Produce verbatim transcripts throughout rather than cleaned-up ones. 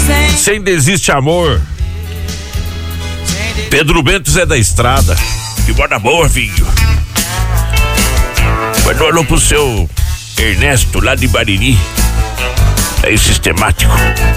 Sem desiste amor. Pedro Bento Zé da Estrada. Que guarda boa, filho. Mandou alô pro seu Ernesto lá de Bariri. É sistemático.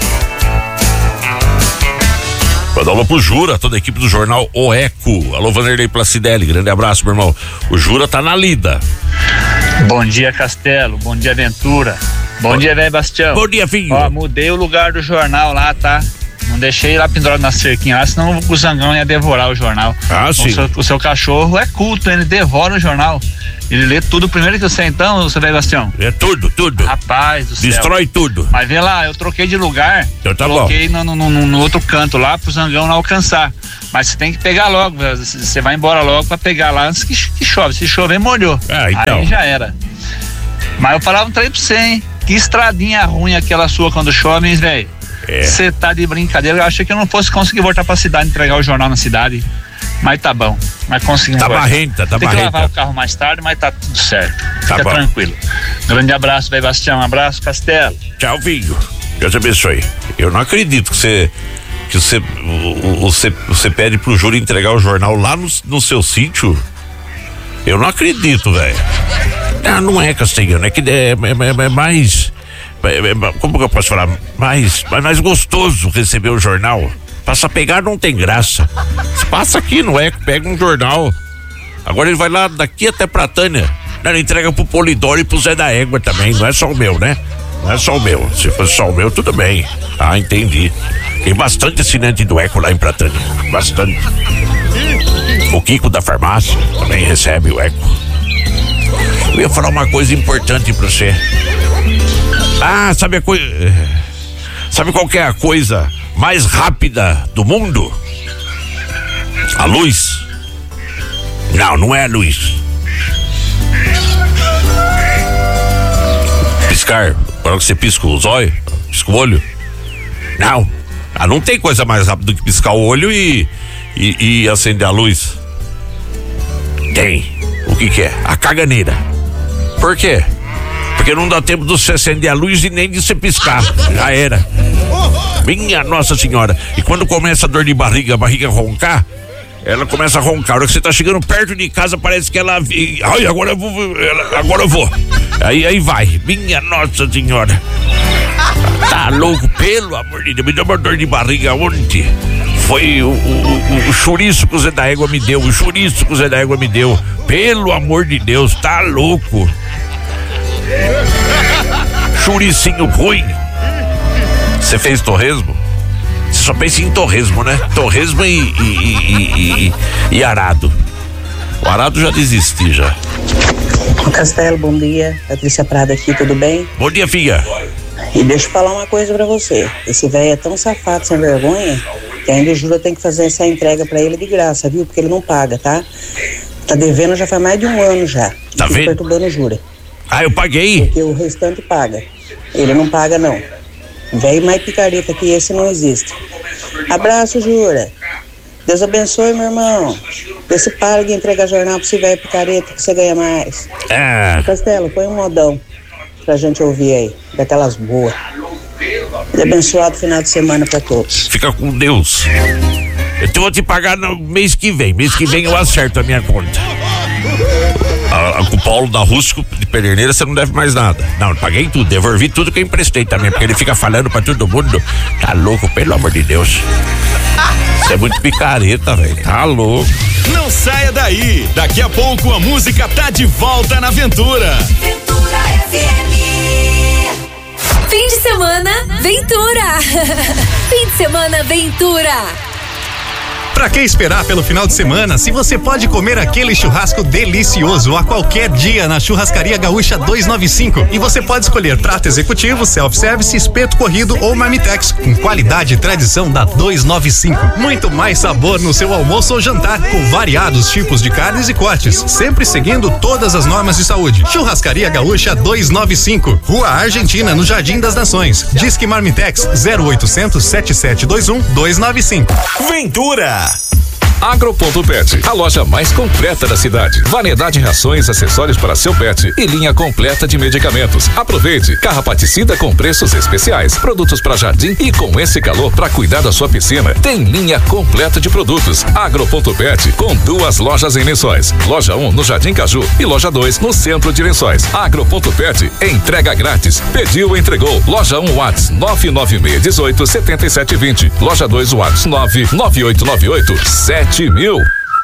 Mandou alô pro Jura, toda a equipe do jornal O Eco. Alô, Vanderlei Placidelli, grande abraço, meu irmão. O Jura tá na lida. Bom dia, Castelo. Bom dia, Ventura. Bom, Bom dia, velho Bastião. Bom dia, filho. Ó, mudei o lugar do jornal lá, tá? Não deixei lá pendurado na cerquinha lá, senão o Zangão ia devorar o jornal. Ah, sim. O seu, o seu cachorro é culto, ele devora o jornal. Ele lê tudo primeiro que você, então, seu velho Bastião? É tudo, tudo. Rapaz do céu. Destrói tudo. Mas vê lá, eu troquei de lugar. Então tá coloquei no, no, no, no outro canto lá pro Zangão não alcançar. Mas você tem que pegar logo, você vai embora logo pra pegar lá antes que, que chove. Se chover, molhou. Ah, então. Aí já era. Mas eu falava um trem pra você, hein? Que estradinha ruim aquela sua quando chove, hein, velho? Você é. Tá de brincadeira. Eu achei que eu não fosse conseguir voltar pra cidade, entregar o jornal na cidade. Mas tá bom. Mas conseguimos. Tá barrenta, tá barrenta. Tem que lavar o carro mais tarde, mas tá tudo certo. Tá Fica bom. tranquilo. Grande abraço, velho Bastião. Um abraço, Castelo. Tchau, filho. Deus te abençoe. Eu não acredito que você que você você, você pede pro Júlio entregar o jornal lá no, no seu sítio. Eu não acredito, velho. Não, não é castelhano, é que é, é, é, é mais é, é, como que eu posso falar? Mais, é mais gostoso receber o jornal. Passa a pegar não tem graça. Você passa aqui no Eco, pega um jornal. Agora ele vai lá daqui até pra Tânia. Ele entrega pro Polidoro e pro Zé da Égua também. Não é só o meu, né? Não é só o meu. Se fosse só o meu, tudo bem. Ah, entendi. Tem bastante assinante do Eco lá em Pratânia. Bastante. O Kiko da farmácia também recebe o Eco. Eu ia falar uma coisa importante pra você. Ah, sabe a coisa. Sabe qual que é a coisa mais rápida do mundo? A luz. Não, não é a luz. Piscar. Para que você pisca os olhos, pisca o olho. Não. Ah, não tem coisa mais rápida do que piscar o olho e, e, e acender a luz. Tem. O que que é? A caganeira. Por quê? Porque não dá tempo de você acender a luz e nem de você piscar. Já era. Minha Nossa Senhora. E quando começa a dor de barriga, a barriga roncar, ela começa a roncar. A hora que você tá chegando perto de casa, parece que ela... Ai, agora eu vou... Agora eu vou. Aí, aí vai. Minha Nossa Senhora. Tá louco? Pelo amor de Deus. Me deu uma dor de barriga ontem. Foi o, o, o, o chouriço que o Zé da Égua me deu. O chouriço que o Zé da Égua me deu. Pelo amor de Deus. Tá louco. Chouricinho ruim. Você fez torresmo? Você só pensa em torresmo, né? Torresmo e, e, e, e, e arado. O arado já desisti, já. Castelo, bom dia. Patrícia Prada aqui, tudo bem? Bom dia, filha. E deixa eu falar uma coisa pra você. Esse velho é tão safado, sem vergonha, que ainda o Júlio tem que fazer essa entrega pra ele de graça, viu? Porque ele não paga, tá? Tá devendo já faz mais de um ano já. Tá vendo? Perturbando o Júlio. Ah, eu paguei. Porque o restante paga. Ele não paga, não. Velho mais picareta que esse não existe. Abraço, Jura. Deus abençoe, meu irmão. Vê se para de entregar jornal pra esse velho picareta que você ganha mais. É. Castelo, põe um modão pra gente ouvir aí, daquelas boas. E abençoado final de semana pra todos. Fica com Deus. Eu vou te pagar no mês que vem. Mês que vem eu acerto a minha conta. A, a, com o Paulo da Rústico de Pederneira você não deve mais nada. Não, eu paguei tudo, devolvi tudo que eu emprestei também, porque ele fica falando pra todo mundo. Tá louco, pelo amor de Deus. Você é muito picareta, velho. Tá louco. Não saia daí. Daqui a pouco a música tá de volta na Ventura. Ventura F M. Fim de semana, Ventura. Fim de semana, Ventura. Pra que esperar pelo final de semana se você pode comer aquele churrasco delicioso a qualquer dia na Churrascaria Gaúcha duzentos e noventa e cinco? E você pode escolher prato executivo, self-service, espeto corrido ou marmitex, com qualidade e tradição da duzentos e noventa e cinco. Muito mais sabor no seu almoço ou jantar, com variados tipos de carnes e cortes, sempre seguindo todas as normas de saúde. Churrascaria Gaúcha duzentos e noventa e cinco, Rua Argentina, no Jardim das Nações. Disque Marmitex zero oitocentos, sete sete dois um, dois nove cinco. Ventura. Agro.pet, a loja mais completa da cidade. Variedade de rações, acessórios para seu pet e linha completa de medicamentos. Aproveite, carrapaticida com preços especiais, produtos para jardim e com esse calor para cuidar da sua piscina. Tem linha completa de produtos. Agro.pet com duas lojas em Lençóis. Loja um no Jardim Caju e loja dois no centro de Lençóis. Agro.pet, entrega grátis. Pediu, entregou. Loja um WhatsApp nove nove seis um oito sete sete dois zero. Loja dois WhatsApp nove nove oito nove oito sete mil.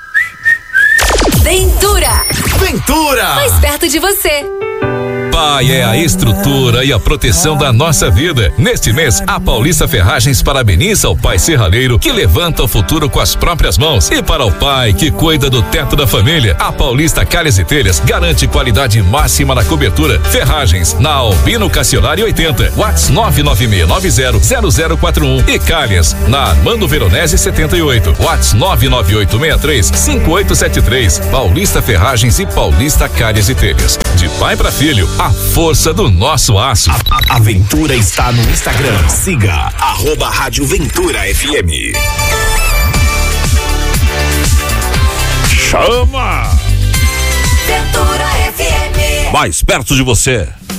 Ventura. Ventura. Mais perto de você. Pai é a estrutura e a proteção da nossa vida. Neste mês, a Paulista Ferragens parabeniza o pai serralheiro que levanta o futuro com as próprias mãos. E para o pai que cuida do teto da família, a Paulista Calhas e Telhas garante qualidade máxima na cobertura. Ferragens na Albino Cassionari oitenta, WhatsApp nove nove seis nove zero zero zero quatro um e Calhas na Armando Veronese setenta e oito, WhatsApp nove nove oito seis três cinco oito sete três. Paulista Ferragens e Paulista Calhas e Telhas. De pai para filho, a força do nosso aço. A, a Ventura está no Instagram. Siga arroba Rádio Ventura F M. Chama! Ventura F M. Mais perto de você.